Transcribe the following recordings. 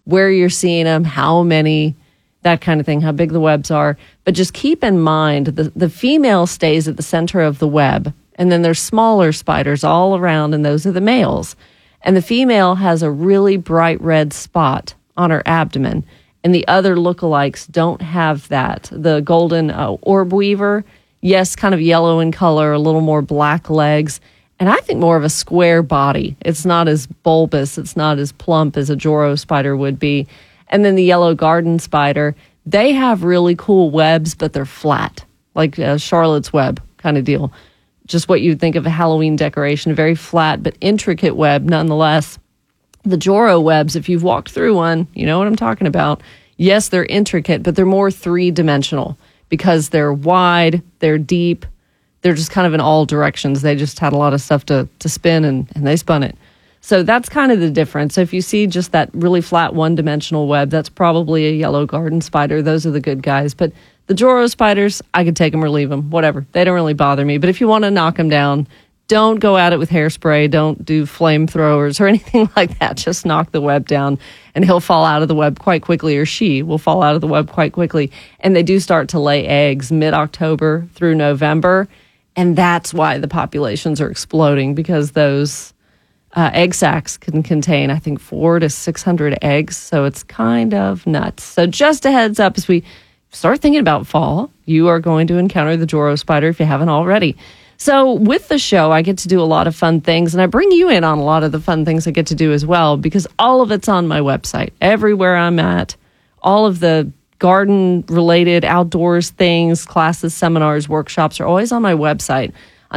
where you're seeing them, how many, that kind of thing, how big the webs are. But just keep in mind, the female stays at the center of the web, and then there's smaller spiders all around, and those are the males. And the female has a really bright red spot on her abdomen, and the other lookalikes don't have that. The golden orb weaver, yes, kind of yellow in color, a little more black legs, and I think more of a square body. It's not as bulbous, it's not as plump as a Joro spider would be. And then the yellow garden spider, they have really cool webs, but they're flat, like a Charlotte's Web kind of deal. Just what you'd think of a Halloween decoration, very flat but intricate web nonetheless. The Joro webs, if you've walked through one, you know what I'm talking about. Yes, they're intricate, but they're more three-dimensional because they're wide, they're deep, they're just kind of in all directions. They just had a lot of stuff to spin, and they spun it. So that's kind of the difference. So if you see just that really flat one-dimensional web, that's probably a yellow garden spider. Those are the good guys. But the Joro spiders, I could take them or leave them, whatever. They don't really bother me. But if you want to knock them down, don't go at it with hairspray. Don't do flamethrowers or anything like that. Just knock the web down, and he'll fall out of the web quite quickly, or she will fall out of the web quite quickly. And they do start to lay eggs mid-October through November. And that's why the populations are exploding, because those egg sacs can contain, I think, 400 to 600 eggs. So it's kind of nuts. So just a heads up, as we start thinking about fall, you are going to encounter the Joro spider if you haven't already. So with the show, I get to do a lot of fun things, and I bring you in on a lot of the fun things I get to do as well, because all of it's on my website. Everywhere I'm at, all of the garden-related outdoors things, classes, seminars, workshops are always on my website on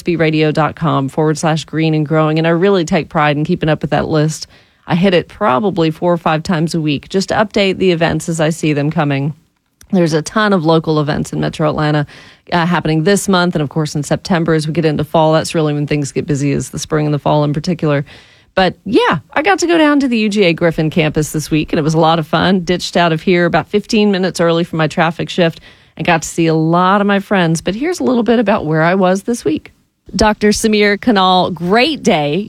WSBradio.com/green and growing. And I really take pride in keeping up with that list. I hit it probably 4 or 5 times a week just to update the events as I see them coming. There's a ton of local events in Metro Atlanta happening this month. And of course, in September, as we get into fall, that's really when things get busy, is the spring and the fall in particular. But yeah, I got to go down to the UGA Griffin campus this week, and it was a lot of fun. Ditched out of here about 15 minutes early for my traffic shift. I got to see a lot of my friends. But here's a little bit about where I was this week. Dr. Samir Kanal, great day,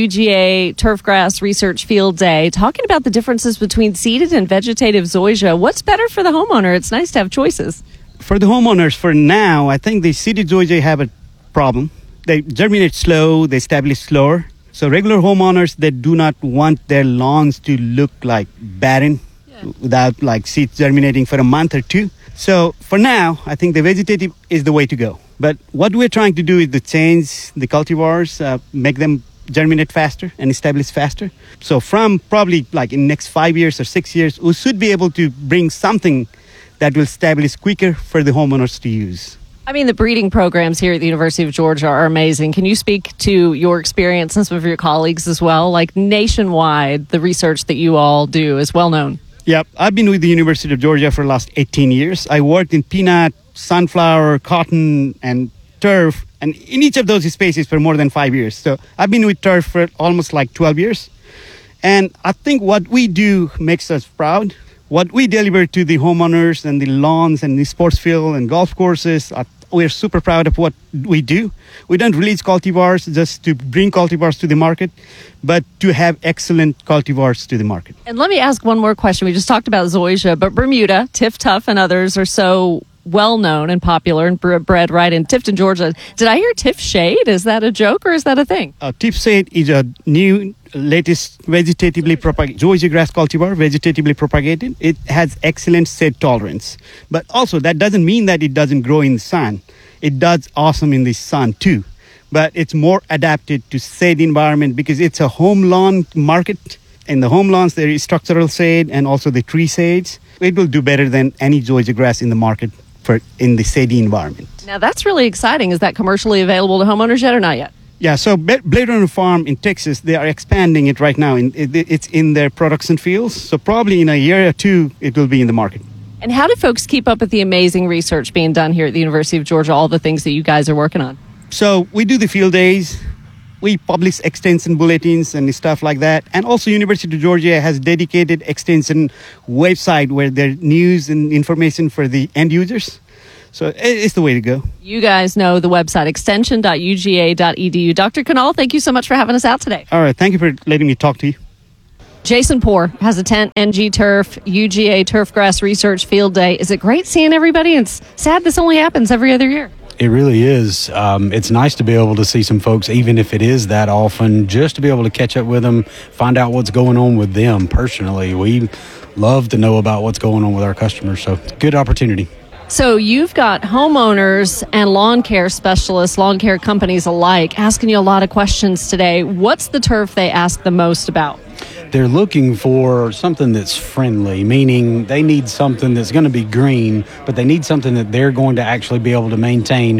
UGA Turfgrass Research Field Day, talking about the differences between seeded and vegetative zoysia. What's better for the homeowner? It's nice to have choices. For the homeowners, for now, I think the seeded zoysia have a problem. They germinate slow, they establish slower. So regular homeowners, they do not want their lawns to look like barren without like seeds germinating for a month or two. So for now, I think the vegetative is the way to go. But what we're trying to do is to change the cultivars, make them germinate faster and establish faster. So from probably like in next 5 years or 6 years, we should be able to bring something that will establish quicker for the homeowners to use. I mean, the breeding programs here at the University of Georgia are amazing. Can you speak to your experience and some of your colleagues as well? Like nationwide, the research that you all do is well known. Yep. I've been with the University of Georgia for the last 18 years. I worked in peanut, sunflower, cotton, and turf, and in each of those spaces for more than 5 years. So I've been with turf for almost like 12 years. And I think what we do makes us proud. What we deliver to the homeowners and the lawns and the sports field and golf courses, we're super proud of what we do. We don't release cultivars just to bring cultivars to the market, but to have excellent cultivars to the market. And let me ask one more question. We just talked about zoysia, but Bermuda, Tiff Tough, and others are so well-known and popular and bred right in Tifton, Georgia. Did I hear Tiff Shade? Is that a joke or is that a thing? Tiff Shade is a new, latest vegetatively propagated zoysia grass cultivar, vegetatively propagated. It has excellent shade tolerance. But also, that doesn't mean that it doesn't grow in the sun. It does awesome in the sun too. But it's more adapted to shade environment because it's a home lawn market. In the home lawns, there is structural shade and also the tree shades. It will do better than any zoysia grass in the market in the shady environment. Now that's really exciting. Is that commercially available to homeowners yet or not yet? Yeah, so Blade Runner Farm in Texas, they are expanding it right now. It's in their production fields. So probably in a year or two, it will be in the market. And how do folks keep up with the amazing research being done here at the University of Georgia, all the things that you guys are working on? So we do the field days. We publish extension bulletins and stuff like that. And also University of Georgia has dedicated extension website where there's news and information for the end users. So it's the way to go. You guys know the website, extension.uga.edu. Dr. Kanal, thank you so much for having us out today. All right. Thank you for letting me talk to you. Jason Poor has a tent, NG Turf, UGA Turfgrass Research Field Day. Is it great seeing everybody? It's sad this only happens every other year. It really is. It's nice to be able to see some folks, even if it is that often, just to be able to catch up with them, find out what's going on with them personally. We love to know about what's going on with our customers, so good opportunity. So you've got homeowners and lawn care specialists, lawn care companies alike, asking you a lot of questions today. What's the turf they ask the most about? They're looking for something that's friendly, meaning they need something that's going to be green, but they need something that they're going to actually be able to maintain,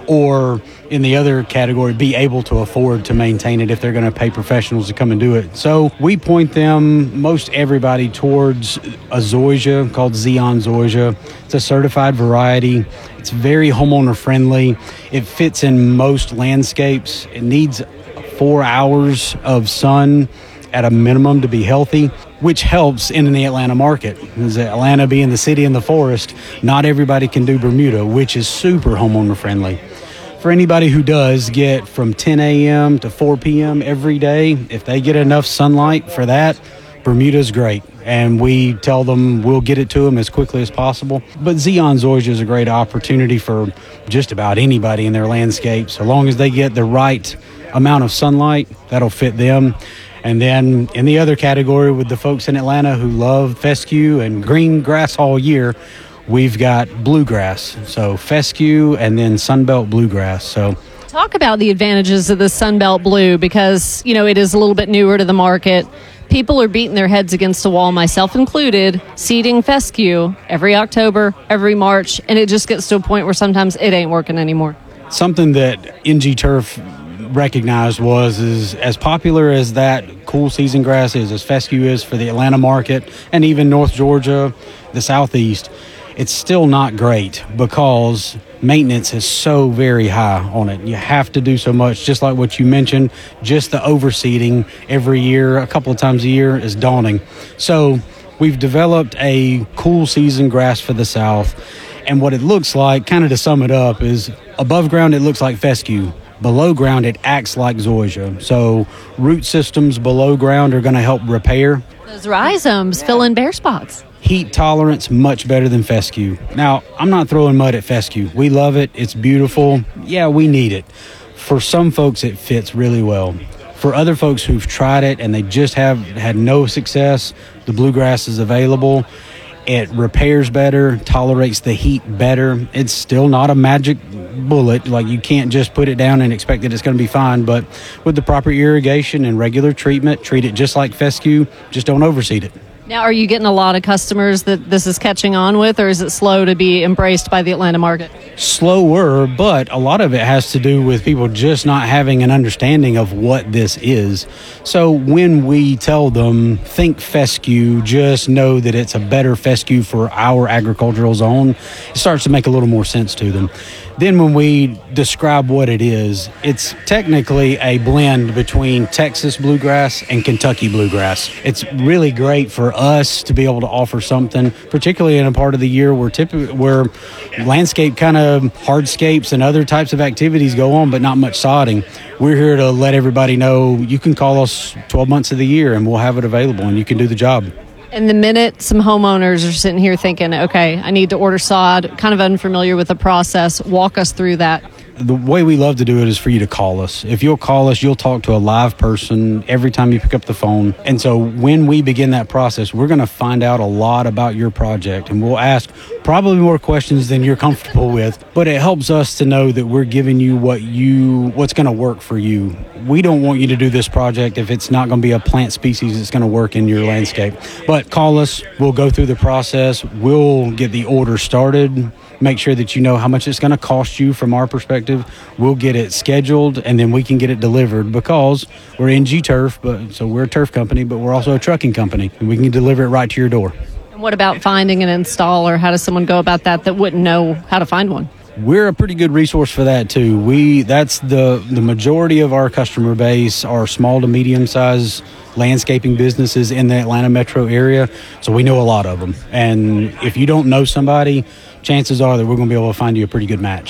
or in the other category, be able to afford to maintain it if they're going to pay professionals to come and do it. So we point them, most everybody, towards a zoysia called Zeon Zoysia. It's a certified variety. It's very homeowner friendly. It fits in most landscapes. It needs 4 hours of sun at a minimum to be healthy, which helps in the Atlanta market. As Atlanta being the city in the forest, not everybody can do Bermuda, which is super homeowner friendly. For anybody who does get from 10 a.m. to 4 p.m. every day, if they get enough sunlight for that, Bermuda's great. And we tell them we'll get it to them as quickly as possible. But Zeon Zoysia is a great opportunity for just about anybody in their landscape. So long as they get the right amount of sunlight, that'll fit them. And then in the other category, with the folks in Atlanta who love fescue and green grass all year, we've got bluegrass. So fescue and then Sunbelt bluegrass. So talk about the advantages of the Sunbelt Blue, because, you know, it is a little bit newer to the market. People are beating their heads against the wall, myself included, seeding fescue every October, every March, and it just gets to a point where sometimes it ain't working anymore. Something that NG Turf recognized is as popular as that cool season grass is, as fescue is for the Atlanta market and even North Georgia, the Southeast, it's still not great because maintenance is so very high on it. You have to do so much, just like what you mentioned. Just the overseeding every year, a couple of times a year, is daunting. So we've developed a cool season grass for the South, and what it looks like, kind of to sum it up, is above ground it looks like fescue. Below ground, it acts like zoysia. So root systems below ground are going to help repair. Those rhizomes fill in bare spots. Heat tolerance, much better than fescue. Now, I'm not throwing mud at fescue. We love it. It's beautiful. Yeah, we need it. For some folks, it fits really well. For other folks who've tried it and they just have had no success, the bluegrass is available. It repairs better, tolerates the heat better. It's still not a magic bullet. Like, you can't just put it down and expect that it's going to be fine. But with the proper irrigation and regular treatment, treat it just like fescue. Just don't overseed it. Now, are you getting a lot of customers that this is catching on with, or is it slow to be embraced by the Atlanta market? Slower, but a lot of it has to do with people just not having an understanding of what this is. So when we tell them, think fescue, just know that it's a better fescue for our agricultural zone, it starts to make a little more sense to them. Then when we describe what it is, it's technically a blend between Texas bluegrass and Kentucky bluegrass. It's really great for us to be able to offer something, particularly in a part of the year where landscape kind of hardscapes and other types of activities go on, but not much sodding. We're here to let everybody know you can call us 12 months of the year and we'll have it available and you can do the job. And the minute some homeowners are sitting here thinking, okay, I need to order sod, kind of unfamiliar with the process, walk us through that. The way we love to do it is for you to call us. If you'll call us, you'll talk to a live person every time you pick up the phone. And so when we begin that process, we're going to find out a lot about your project, and we'll ask probably more questions than you're comfortable with. But it helps us to know that we're giving you what's going to work for you. We don't want you to do this project if it's not going to be a plant species that's going to work in your landscape. But call us. We'll go through the process. We'll get the order started. Make sure that you know how much it's going to cost you from our perspective. We'll get it scheduled, and then we can get it delivered because we're NG Turf, so we're a turf company, but we're also a trucking company, and we can deliver it right to your door. And what about finding an installer? How does someone go about that wouldn't know how to find one? We're a pretty good resource for that too. That's the majority of our customer base are small to medium size landscaping businesses in the Atlanta metro area, so we know a lot of them. And if you don't know somebody, chances are that we're going to be able to find you a pretty good match.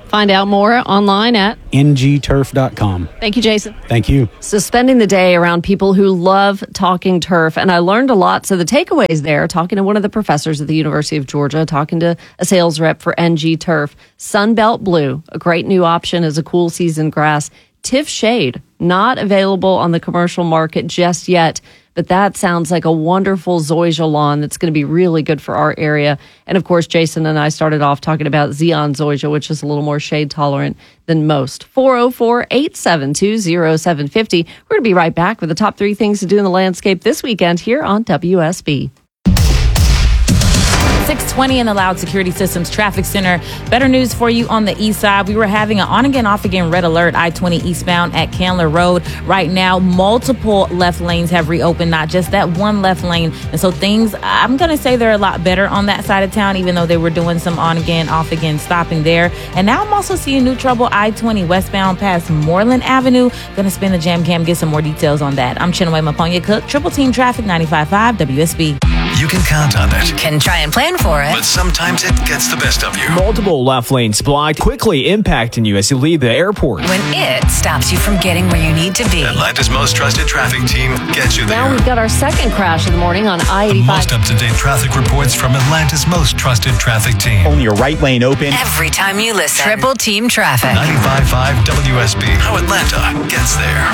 Find out more online at ngturf.com. Thank you, Jason. Thank you. So spending the day around people who love talking turf, and I learned a lot. So the takeaways there, talking to one of the professors at the University of Georgia, talking to a sales rep for NG Turf, Sunbelt Blue, a great new option as a cool season grass. Tiff Shade, not available on the commercial market just yet, but that sounds like a wonderful zoysia lawn that's going to be really good for our area. And of course, Jason and I started off talking about Xeon zoysia, which is a little more shade tolerant than most. 404-872-0750. We're going to be right back with the top 3 things to do in the landscape this weekend here on WSB. 620 in the Loud Security Systems Traffic Center. Better news for you on the east side. We were having an on-again, off-again red alert, I-20 eastbound at Candler Road. Right now, multiple left lanes have reopened, not just that one left lane. And so things, I'm going to say they're a lot better on that side of town, even though they were doing some on-again, off-again stopping there. And now I'm also seeing new trouble, I-20 westbound past Moreland Avenue. Going to spin the jam cam, get some more details on that. I'm Chinaway Maponya Cook, Triple Team Traffic, 95.5 WSB. You can count on it. You can try and plan for it. But sometimes it gets the best of you. Multiple left lanes blocked, quickly impacting you as you leave the airport. When it stops you from getting where you need to be. Atlanta's most trusted traffic team gets you there. Now we've got our second crash of the morning on I-85. Most up-to-date traffic reports from Atlanta's most trusted traffic team. Only your right lane open. Every time you listen. Triple Team Traffic. 95.5 WSB. How Atlanta gets there.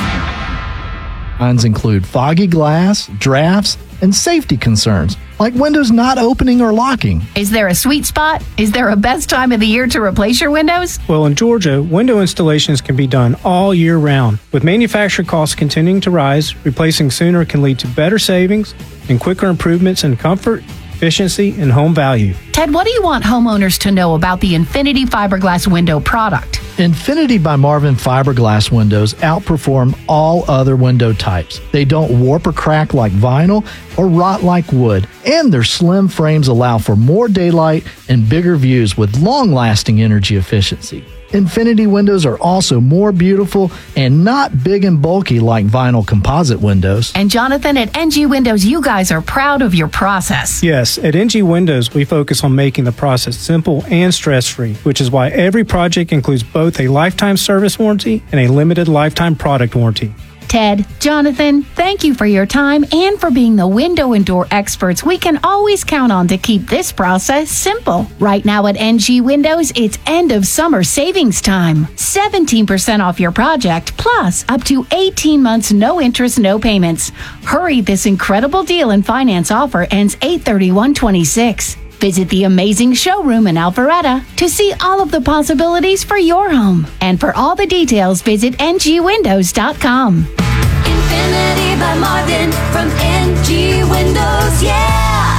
Signs include foggy glass, drafts, and safety concerns, like windows not opening or locking. Is there a sweet spot? Is there a best time of the year to replace your windows? Well, in Georgia, window installations can be done all year round. With manufacturer costs continuing to rise, replacing sooner can lead to better savings and quicker improvements in comfort, efficiency, and home value. Ted, what do you want homeowners to know about the Infinity Fiberglass window product? Infinity by Marvin fiberglass windows outperform all other window types. They don't warp or crack like vinyl or rot like wood, and their slim frames allow for more daylight and bigger views with long-lasting energy efficiency. Infinity windows are also more beautiful and not big and bulky like vinyl composite windows. And Jonathan, at NG Windows, you guys are proud of your process. Yes, at NG Windows, we focus on making the process simple and stress-free, which is why every project includes both a lifetime service warranty and a limited lifetime product warranty. Ted, Jonathan, thank you for your time and for being the window and door experts we can always count on to keep this process simple. Right now at NG Windows, it's end of summer savings time. 17% off your project, plus up to 18 months no interest, no payments. Hurry, this incredible deal and finance offer ends 8/31/26. Visit the amazing showroom in Alpharetta to see all of the possibilities for your home. And for all the details, visit ngwindows.com. Infinity by Marvin from NG Windows, yeah!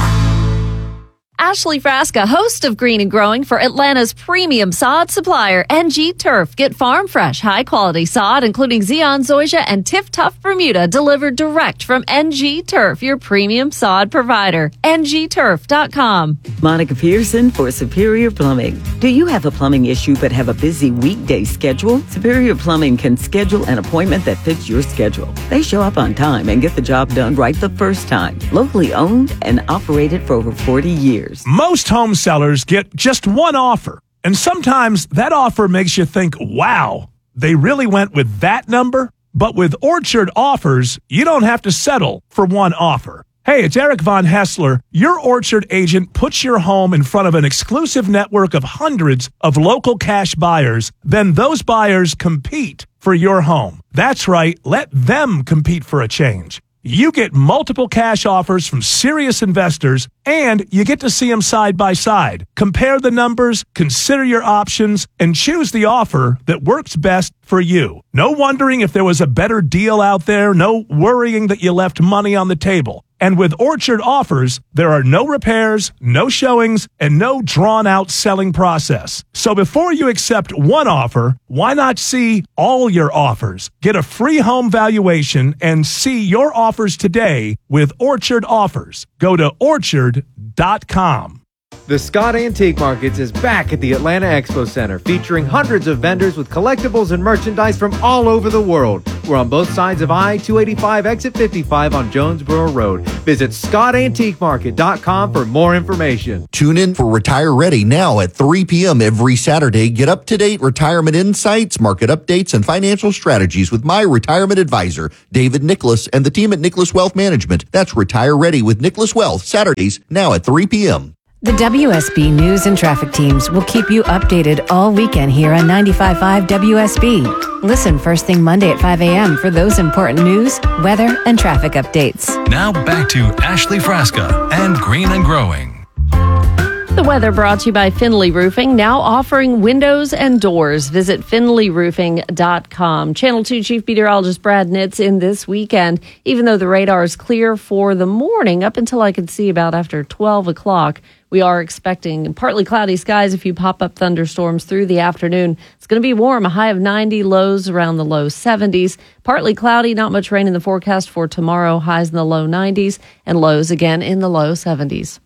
Ashley Frasca, host of Green and Growing for Atlanta's premium sod supplier, NG Turf. Get farm fresh, high quality sod, including Xeon Zoysia and Tiff Tough Bermuda, delivered direct from NG Turf, your premium sod provider. ngturf.com. Monica Pearson for Superior Plumbing. Do you have a plumbing issue but have a busy weekday schedule? Superior Plumbing can schedule an appointment that fits your schedule. They show up on time and get the job done right the first time. Locally owned and operated for over 40 years. Most home sellers get just one offer, and sometimes that offer makes you think, wow, they really went with that number? But with Orchard Offers, you don't have to settle for one offer. Hey, it's Eric Von Hessler. Your Orchard agent puts your home in front of an exclusive network of hundreds of local cash buyers. Then those buyers compete for your home. That's right. Let them compete for a change. You get multiple cash offers from serious investors, and you get to see them side by side. Compare the numbers, consider your options, and choose the offer that works best for you. No wondering if there was a better deal out there, no worrying that you left money on the table. And with Orchard Offers, there are no repairs, no showings, and no drawn-out selling process. So before you accept one offer, why not see all your offers? Get a free home valuation and see your offers today with Orchard Offers. Go to orchard.com. The Scott Antique Markets is back at the Atlanta Expo Center, featuring hundreds of vendors with collectibles and merchandise from all over the world. We're on both sides of I-285 exit 55 on Jonesboro Road. Visit ScottAntiqueMarket.com for more information. Tune in for Retire Ready now at 3 p.m. every Saturday. Get up-to-date retirement insights, market updates, and financial strategies with my retirement advisor, David Nicholas, and the team at Nicholas Wealth Management. That's Retire Ready with Nicholas Wealth, Saturdays now at 3 p.m. The WSB News and Traffic teams will keep you updated all weekend here on 95.5 WSB. Listen first thing Monday at 5 a.m. for those important news, weather, and traffic updates. Now back to Ashley Frasca and Green and Growing. The weather brought to you by Finley Roofing, now offering windows and doors. Visit finleyroofing.com. Channel 2 Chief Meteorologist Brad Nitz in this weekend. Even though the radar is clear for the morning, up until I could see about after 12 o'clock, we are expecting partly cloudy skies, a few pop-up thunderstorms through the afternoon. It's going to be warm, a high of 90, lows around the low 70s. Partly cloudy, not much rain in the forecast for tomorrow, highs in the low 90s and lows again in the low 70s.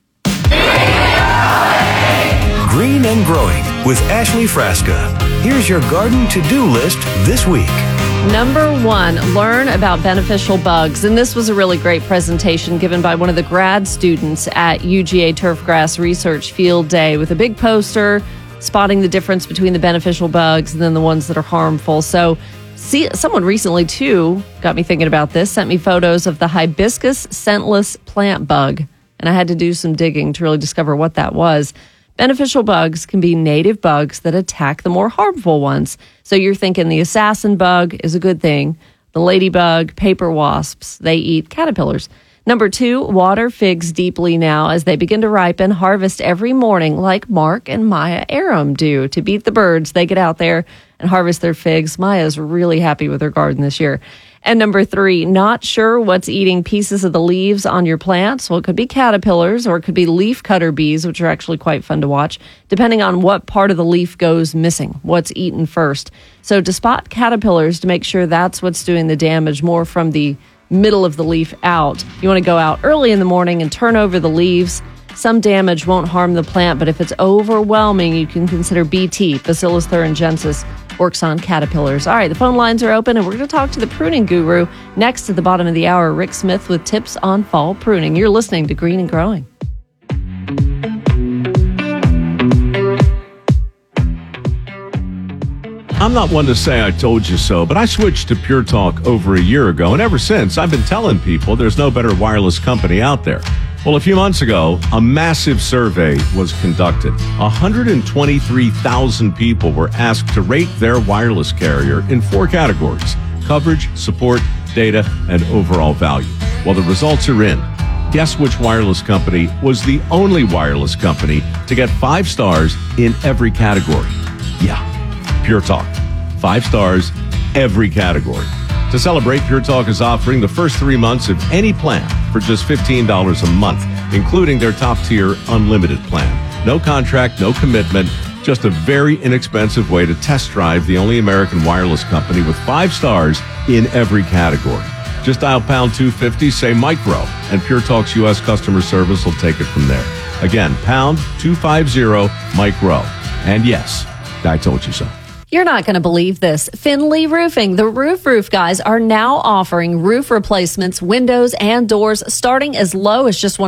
Green and Growing with Ashley Frasca. Here's your garden to-do list this week. Number 1, learn about beneficial bugs. And this was a really great presentation given by one of the grad students at UGA Turfgrass Research Field Day with a big poster spotting the difference between the beneficial bugs and then the ones that are harmful. So someone recently, too, got me thinking about this, sent me photos of the hibiscus scentless plant bug. And I had to do some digging to really discover what that was. Beneficial bugs can be native bugs that attack the more harmful ones. So you're thinking the assassin bug is a good thing. The ladybug, paper wasps, they eat caterpillars. Number 2, water figs deeply now as they begin to ripen. Harvest every morning like Mark and Maya Aram do. To beat the birds, they get out there and harvest their figs. Maya's really happy with her garden this year. And number 3, not sure what's eating pieces of the leaves on your plants. Well, it could be caterpillars or it could be leaf cutter bees, which are actually quite fun to watch, depending on what part of the leaf goes missing, what's eaten first. So to spot caterpillars, to make sure that's what's doing the damage more from the middle of the leaf out, you want to go out early in the morning and turn over the leaves. Some damage won't harm the plant, but if it's overwhelming, you can consider BT, Bacillus thuringiensis, works on caterpillars. All right, the phone lines are open, and we're going to talk to the pruning guru next at the bottom of the hour, Rick Smith, with tips on fall pruning. You're listening to Green and Growing. I'm not one to say I told you so, but I switched to Pure Talk over a year ago, and ever since, I've been telling people there's no better wireless company out there. Well, a few months ago, a massive survey was conducted. 123,000 people were asked to rate their wireless carrier in 4 categories: coverage, support, data, and overall value. Well, the results are in. Guess which wireless company was the only wireless company to get 5 stars in every category? Yeah, Pure Talk. 5 stars, every category. To celebrate, Pure Talk is offering the first 3 months of any plan for just $15 a month, including their top-tier unlimited plan. No contract, no commitment, just a very inexpensive way to test drive the only American wireless company with 5 stars in every category. Just dial pound 250, say micro, and Pure Talk's U.S. customer service will take it from there. Again, pound 250 micro. And yes, I told you so. You're not going to believe this. Finley Roofing, the roof guys, are now offering roof replacements, windows, and doors starting as low as just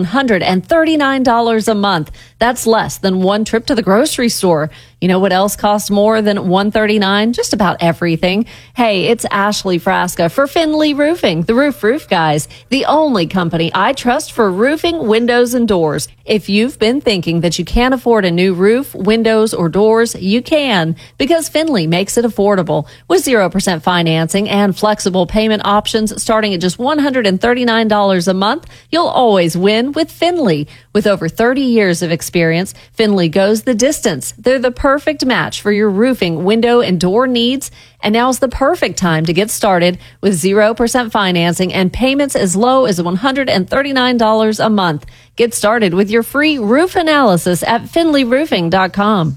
$139 a month. That's less than one trip to the grocery store. You know what else costs more than $139? Just about everything. Hey, it's Ashley Frasca for Finley Roofing, the roof guys, the only company I trust for roofing, windows, and doors. If you've been thinking that you can't afford a new roof, windows, or doors, you can, because Finley makes it affordable with 0% financing and flexible payment options starting at just $139 a month. You'll always win with Finley. With over 30 years of experience, Finley goes the distance. They're the perfect match for your roofing, window, and door needs. And now's the perfect time to get started with 0% financing and payments as low as $139 a month. Get started with your free roof analysis at finleyroofing.com.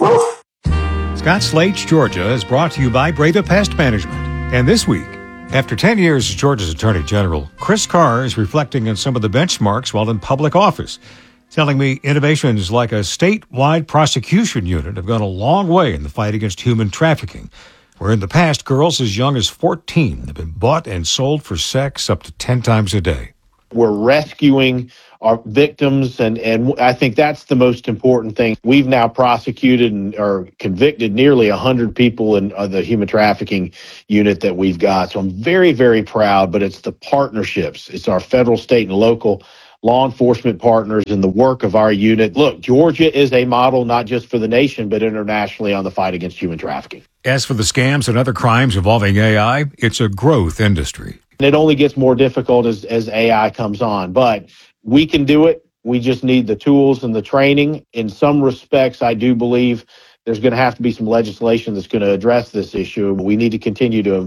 Scott Slate's Georgia is brought to you by Breda Pest Management. And this week, after 10 years as Georgia's Attorney General, Chris Carr is reflecting on some of the benchmarks while in public office. telling me innovations like a statewide prosecution unit have gone a long way in the fight against human trafficking, where in the past, girls as young as 14 have been bought and sold for sex up to 10 times a day. We're rescuing our victims, and I think that's the most important thing. We've now prosecuted or convicted nearly 100 people in the human trafficking unit that we've got. So I'm very, very proud, but it's the partnerships. It's our federal, state, and local law enforcement partners and the work of our unit. Look, Georgia is a model not just for the nation, but internationally on the fight against human trafficking. As for the scams and other crimes involving AI, it's a growth industry. And it only gets more difficult as AI comes on, but we can do it. We just need the tools and the training. In some respects, I do believe there's going to have to be some legislation that's going to address this issue. We need to continue to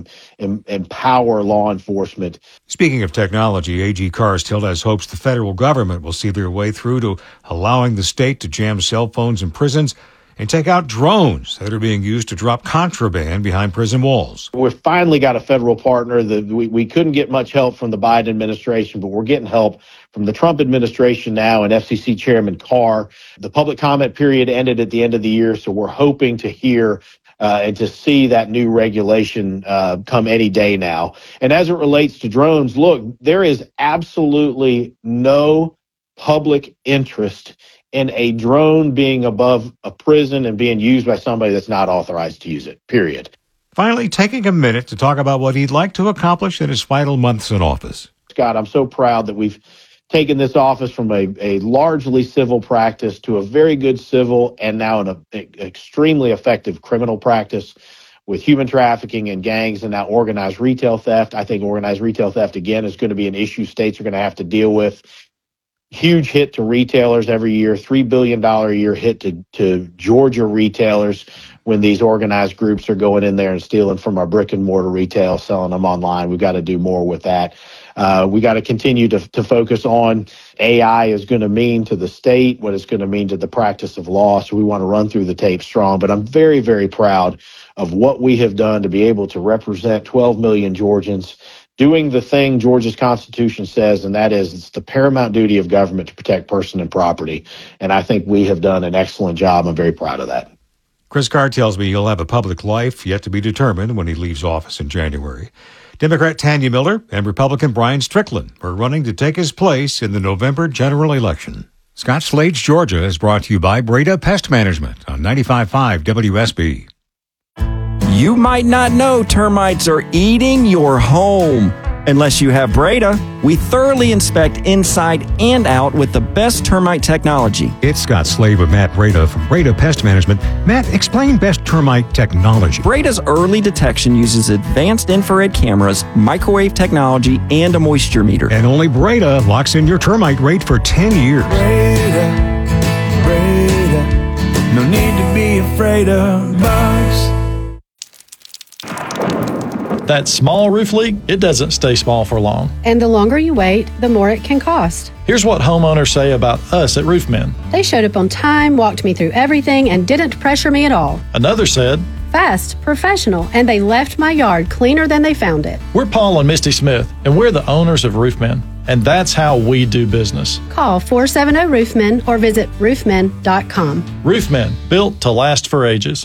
empower law enforcement. Speaking of technology, AG Carstell has hopes the federal government will see their way through to allowing the state to jam cell phones in prisons and take out drones that are being used to drop contraband behind prison walls. We've finally got a federal partner. We couldn't get much help from the Biden administration, but we're getting help from the Trump administration now and FCC Chairman Carr. The public comment period ended at the end of the year, so we're hoping to hear and to see that new regulation come any day now. And as it relates to drones, look, there is absolutely no public interest in a drone being above a prison and being used by somebody that's not authorized to use it, period. Finally, taking a minute to talk about what he'd like to accomplish in his final months in office. Scott, I'm so proud that we've taken this office from a largely civil practice to a very good civil and now an extremely effective criminal practice with human trafficking and gangs and now organized retail theft. I think organized retail theft, again, is going to be an issue states are going to have to deal with. Huge hit to retailers every year, $3 billion a year hit to Georgia retailers when these organized groups are going in there and stealing from our brick and mortar retail, selling them online. We've got to do more with that. We got to continue to focus on AI is going to mean to the state, what it's going to mean to the practice of law. So we want to run through the tape strong. But I'm very, very proud of what we have done to be able to represent 12 million Georgians doing the thing Georgia's Constitution says, and that is it's the paramount duty of government to protect person and property. And I think we have done an excellent job. I'm very proud of that. Chris Carr tells me he'll have a public life yet to be determined when he leaves office in January. Democrat Tanya Miller and Republican Brian Strickland are running to take his place in the November general election. Scott Slade's Georgia is brought to you by Breda Pest Management on 95.5 WSB. You might not know termites are eating your home. Unless you have Breda, we thoroughly inspect inside and out with the best termite technology. It's Scott Slade with Matt Breda from Breda Pest Management. Matt, explain best termite technology. Breda's early detection uses advanced infrared cameras, microwave technology, and a moisture meter. And only Breda locks in your termite rate for 10 years. Breda, no need to be afraid of bugs. That small roof leak, it doesn't stay small for long. And the longer you wait, the more it can cost. Here's what homeowners say about us at Roofmen. They showed up on time, walked me through everything, and didn't pressure me at all. Another said, fast, professional, and they left my yard cleaner than they found it. We're Paul and Misty Smith, and we're the owners of Roofmen. And that's how we do business. Call 470-ROOFMEN or visit roofmen.com. Roofmen, built to last for ages.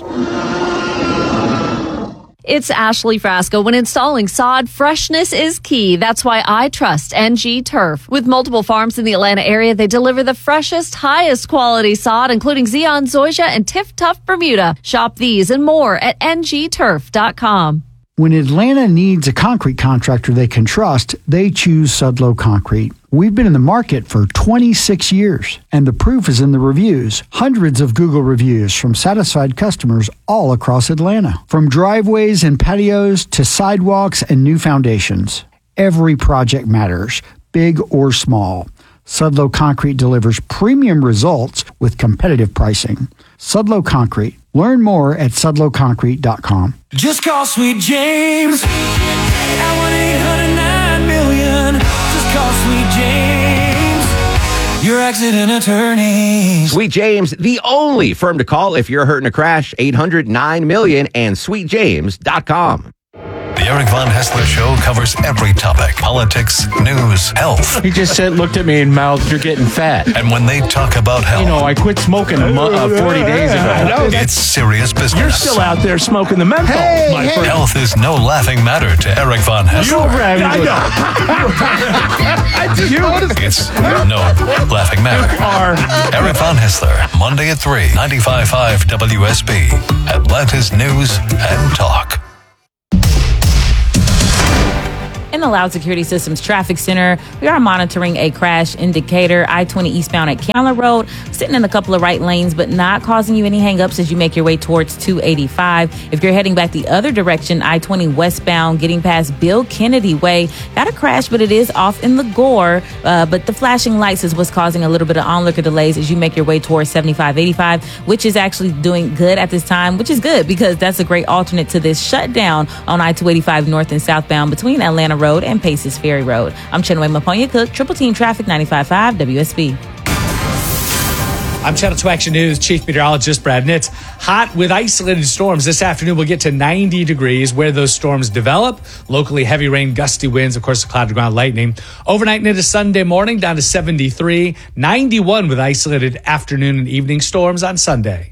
It's Ashley Frasca. When installing sod, freshness is key. That's why I trust NG Turf. With multiple farms in the Atlanta area, they deliver the freshest, highest quality sod, including Zeon Zoysia and Tiff Tough Bermuda. Shop these and more at ngturf.com. When Atlanta needs a concrete contractor they can trust, they choose Sudlow Concrete. We've been in the market for 26 years, and the proof is in the reviews. Hundreds of Google reviews from satisfied customers all across Atlanta. From driveways and patios to sidewalks and new foundations. Every project matters, big or small. Sudlow Concrete delivers premium results with competitive pricing. Sudlow Concrete. Learn more at sudlowconcrete.com. Just call Sweet James at 1-800-9-million. Just call Sweet James, your accident attorney. Sweet James, the only firm to call if you're hurt in a crash. 800-9-million and sweetjames.com. The Eric Von Hessler Show covers every topic: politics, news, health. He just looked at me and mouthed, "You're getting fat." And when they talk about health, I quit smoking 40 days ago. It's serious business. You're still out there smoking the menthol, my friend. Health is no laughing matter to Eric Von Hessler. It's no laughing matter. Eric Von Hessler, Monday at 3, 95.5 WSB, Atlanta's News and Talk. In the Loud Security Systems Traffic Center, we are monitoring a crash indicator, I-20 eastbound at Candler Road, sitting in a couple of right lanes, but not causing you any hangups as you make your way towards 285. If you're heading back the other direction, I-20 westbound, getting past Bill Kennedy Way, got a crash, but it is off in the Gore, but the flashing lights is what's causing a little bit of onlooker delays as you make your way towards 7585, which is actually doing good at this time, which is good because that's a great alternate to this shutdown on I-285 north and southbound between Atlanta Road and Paces Ferry Road. I'm Chenway Maponia Cook, Triple Team Traffic 95.5 WSB. I'm Channel 2 Action News Chief Meteorologist Brad Nitz. Hot with isolated storms. This afternoon we'll get to 90 degrees where those storms develop. Locally heavy rain, gusty winds, of course, the cloud to ground lightning. Overnight and into Sunday morning down to 73. 91 with isolated afternoon and evening storms on Sunday.